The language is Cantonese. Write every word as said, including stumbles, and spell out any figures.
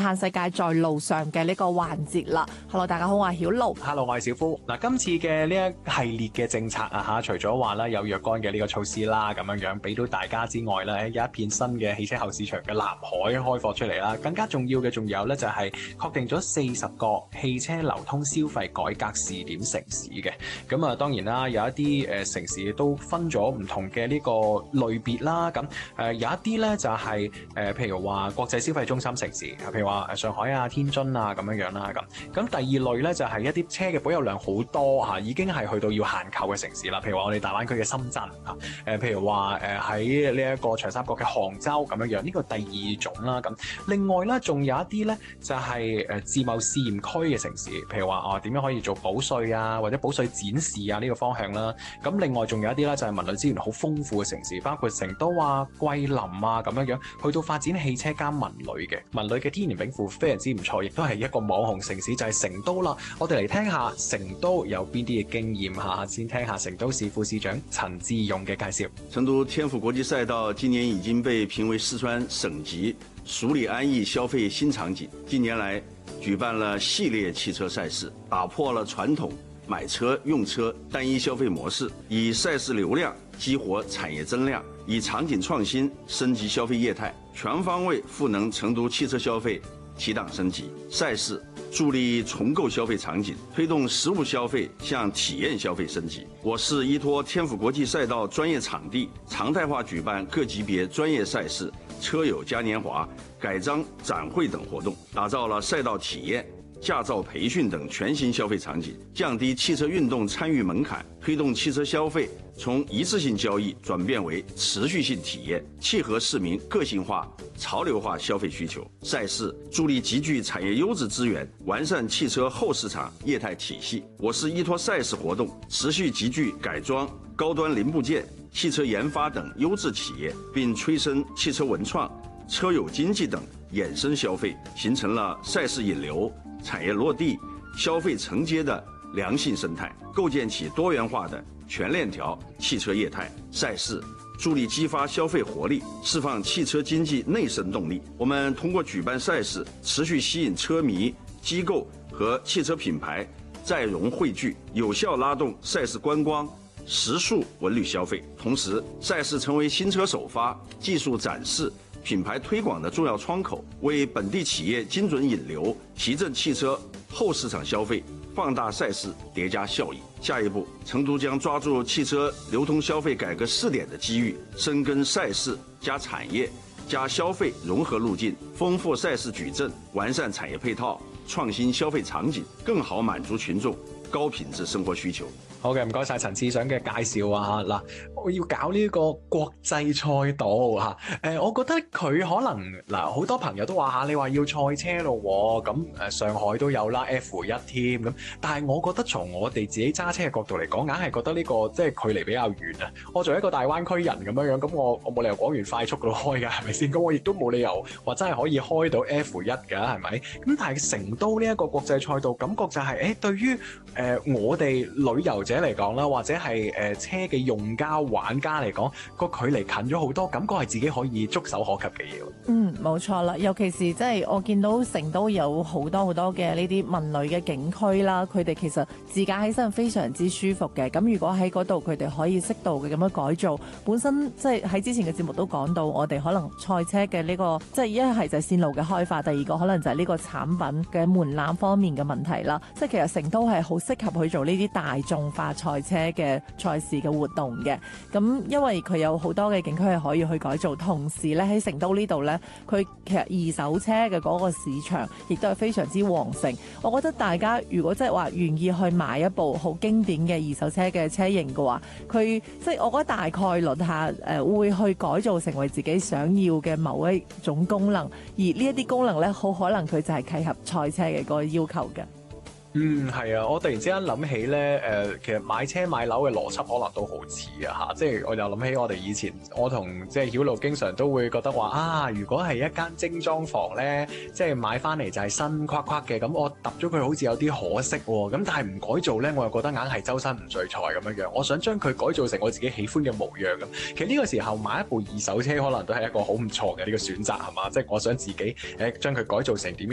嘆世界在路上嘅呢個環節啦。Hello， 大家好，我係曉露。 Hello， 我係小夫。嗱，今次嘅呢一系列嘅政策啊嚇，除咗話咧有若干嘅呢個措施啦，咁樣樣俾到大家之外咧，有一片新嘅汽車後市場嘅藍海開放出嚟啦。更加重要嘅仲有咧，就係確定咗四十個汽車流通消費改革試點城市嘅。咁啊，當然啦，有一啲誒城市都分咗唔同嘅呢個類別啦。咁誒有一啲咧就係誒譬如話國際消費中心城市，譬如話上海啊、天津啊咁樣樣啦。咁咁第二類咧就係一啲車嘅保有量好多嚇，已經係去到要限購嘅城市啦。譬如話我哋大灣區嘅深圳嚇，誒譬如話誒喺呢一個長三角嘅杭州咁樣樣，呢個第二種啦。咁另外咧仲有一啲咧就係誒自貿試驗區嘅城市，譬如話哦點樣可以做保稅啊，或者保稅展示啊呢個方向啦。咁另外仲有一啲咧就係文旅資源好豐富嘅城市，包括成都啊、桂林啊咁樣樣，去到發展汽車加文旅嘅文旅嘅天然稟賦非常之唔錯，亦都係一個網紅城市就係成都啦。我哋嚟聽下成都有邊啲嘅經驗嚇，先聽下成都市副市長陳志勇嘅介紹。 成都天府國際賽道今年已經被評為四川省級蜀里安逸消費新場景。近年來舉辦了系列汽車賽事，打破了傳統買車用車單一消費模式，以賽事流量激活產業增量，以場景創新升級消費業態，全方位賦能成都汽車消費提檔升級。賽事助力重構消費場景，推動實物消費向體驗消費升級。我市依託天府國際賽道專業場地，常態化舉辦各級別專業賽事、車友嘉年華、改裝展會等活動，打造了賽道體驗、駕照培訓等全新消費場景，降低汽車運動參與門檻，推動汽車消費從一次性交易轉變為持續性體驗，契合市民個性化、潮流化消費需求。賽事助力集聚產業優質資源，完善汽車後市場業態體系。我市依託賽事活動，持續集聚改裝、高端零部件、汽車研發等優質企業，並催生汽車文創、車友經濟等衍生消費，形成了賽事引流、產業落地、消費承接的良性生態，構建起多元化的全鏈條汽車業態。賽事助力激發消費活力，釋放汽車經濟內生動力。我們通過舉辦賽事，持續吸引車迷、機構和汽車品牌再融匯聚，有效拉動賽事觀光、食宿文旅消費。同時，賽事成為新車首發、技術展示、品牌推廣的重要窗口，為本地企業精準引流，提振汽車後市場消費，放大賽事疊加效益。下一步，成都將抓住汽車流通消費改革試點的機遇，深耕賽事加產業加消費融合路徑，豐富賽事矩陣，完善產業配套，創新消費場景，更好滿足群眾高品質生活需求。 好嘅，唔該晒陳志長嘅介紹啊！嗱，我要搞呢個國際賽道嚇，誒，我覺得佢可能嗱，好多朋友都話嚇，你話要賽車咯喎，咁誒上海都有啦 F 一添咁，但係我覺得從我哋自己揸車嘅角度嚟講，硬係覺得呢個即係距離比較遠啊！我作為一個大灣區人咁樣樣，咁我我冇理由講完快速度開㗎，係咪先？咁我亦都冇理由話真係可以開到 F 一㗎，係咪？咁但係成都呢一個國際賽道，感覺就係誒對於誒我哋旅遊者嚟講啦，或者係誒車嘅用家玩家嚟講，個距離近咗好多，感覺係自己可以觸手可及嘅嘢。 嗯，冇錯啦，尤其是即係我見到成都有好多好多嘅呢啲文旅嘅景區啦，佢哋其實自駕起身非常之舒服嘅。咁如果喺嗰度佢哋可以適度嘅咁樣改造，本身即係喺之前嘅節目都講到，我哋可能賽車嘅呢個即係一係就係線路嘅開發，第二個可能就係呢個產品嘅門檻方面嘅問題啦。即係其實成都係好適合去做呢啲大眾化賽車嘅賽事嘅活動嘅。咁因為佢有好多嘅景區係可以去改造，同時咧喺成都呢度咧，佢其實二手車嘅嗰個市場亦都係非常之旺盛。我覺得大家如果即係話願意去買一部好經典嘅二手車嘅車型嘅話，佢即係我覺得大概率下誒、呃、會去改造成為自己想要嘅某一種功能，而呢一啲功能咧，好可能佢就係契合賽車嘅嗰個要求嘅。 嗯，係啊！我突然之間諗起咧，誒、呃，其實買車買樓嘅邏輯可能都好似啊嚇，即係我又諗起我哋以前，我同即係曉露經常都會覺得話啊，如果係一間精裝房咧，即係買翻嚟就係新框框嘅，咁我揼咗佢好似有啲可惜喎，咁但係唔改造咧，我又覺得硬係周身唔聚財咁樣樣。我想將佢改造成我自己喜歡嘅模樣咁。其實呢個時候買一部二手車可能都係一個好唔錯嘅呢個選擇係嘛？即係我想自己誒將佢改造成點